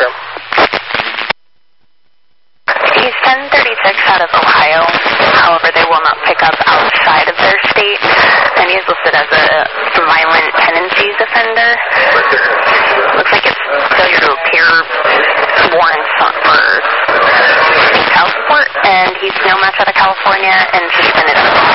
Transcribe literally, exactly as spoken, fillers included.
confirm. He's ten thirty-six out of Ohio. However, they will not pick up outside of their state, and he's listed as a violent tendencies offender. Looks like it's failure to appear warrants for child support, and he's no match out of California and suspended out of Ohio.